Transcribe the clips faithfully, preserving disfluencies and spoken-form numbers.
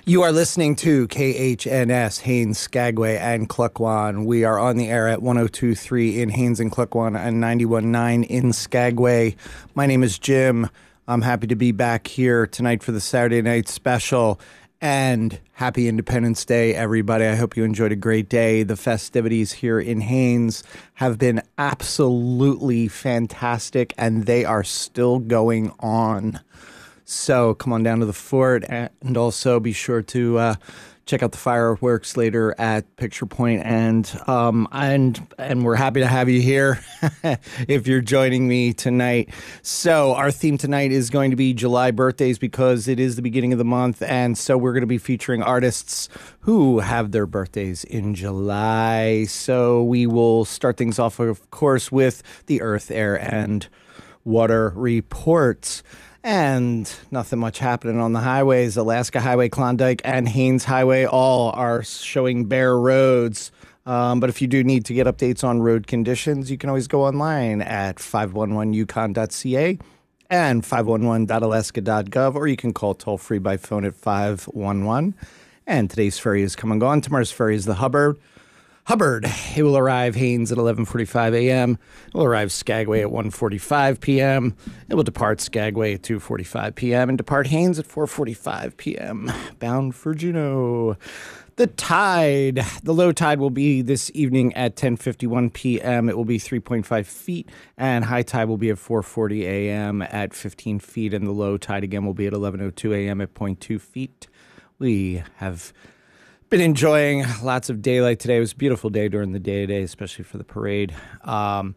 You are listening to K H N S, Haines, Skagway, and Klukwan. We are on the air at one oh two point three in Haines and Klukwan and ninety-one point nine in Skagway. My name is Jim. I'm happy to be back here tonight for the Saturday night special. And happy Independence Day, everybody. I hope you enjoyed a great day. The festivities here in Haines have been absolutely fantastic, and they are still going on. So come on down to the fort, and also be sure to uh, check out the fireworks later at Picture Point. And um, and and we're happy to have you here if you're joining me tonight. So our theme tonight is going to be July birthdays because it is the beginning of the month, and so we're going to be featuring artists who have their birthdays in July. So we will start things off, of course, with the Earth, Air, and Water reports. And nothing much happening on the highways. Alaska Highway, Klondike, and Haines Highway all are showing bare roads. Um, but if you do need to get updates on road conditions, you can always go online at five one one yukon dot c a and five one one dot alaska dot gov, or you can call toll-free by phone at five one one. And today's ferry is come and gone. Tomorrow's ferry is the Hubbard. Hubbard. It will arrive Haines at eleven forty-five a.m. It will arrive Skagway at one forty-five p.m. It will depart Skagway at two forty-five p.m. and depart Haines at four forty-five p.m. bound for Juneau. The tide. The low tide will be this evening at ten fifty-one p.m. It will be three point five feet, and high tide will be at four forty a.m. at fifteen feet, and the low tide again will be at eleven oh two a.m. at zero point two feet. We have been enjoying lots of daylight today. It was a beautiful day during the day today, especially for the parade. Um,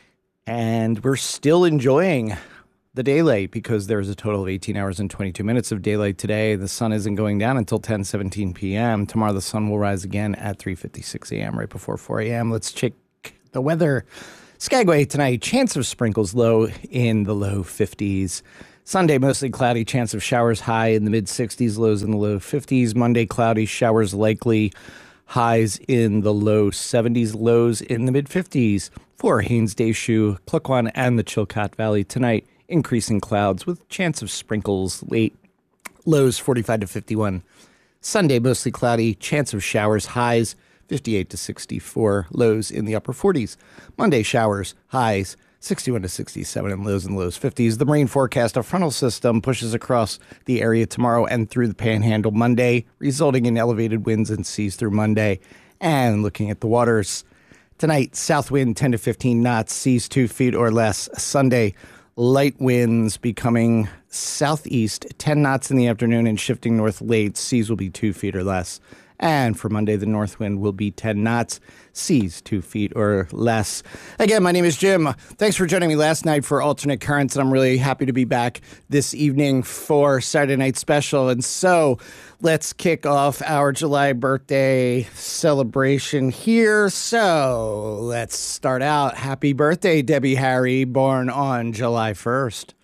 and we're still enjoying the daylight because there's a total of eighteen hours and twenty-two minutes of daylight today. The sun isn't going down until ten seventeen p.m. Tomorrow the sun will rise again at three fifty-six a.m. right before four a.m. Let's check the weather. Skagway tonight, chance of sprinkles low in the low fifties. Sunday, mostly cloudy, chance of showers high in the mid-sixties, lows in the low fifties. Monday, cloudy, showers likely, highs in the low seventies, lows in the mid-fifties. For Haines, Deschutes, Klukwan, and the Chilkat Valley tonight, increasing clouds with chance of sprinkles late, lows forty-five to fifty-one. Sunday, mostly cloudy, chance of showers, highs fifty-eight to sixty-four, lows in the upper forties. Monday, showers, highs sixty-one to sixty-seven, and lows in the lows fifties. The marine forecast, a frontal system pushes across the area tomorrow and through the Panhandle Monday, resulting in elevated winds and seas through Monday. And looking at the waters, tonight, south wind ten to fifteen knots, seas two feet or less. Sunday, light winds becoming southeast, ten knots in the afternoon and shifting north late. Seas will be two feet or less. And for Monday, the north wind will be ten knots, seas two feet or less. Again, my name is Jim. Thanks for joining me last night for Alternate Currents, and I'm really happy to be back this evening for Saturday Night Special. And so let's kick off our July birthday celebration here. So let's start out. Happy birthday, Debbie Harry, born on July first.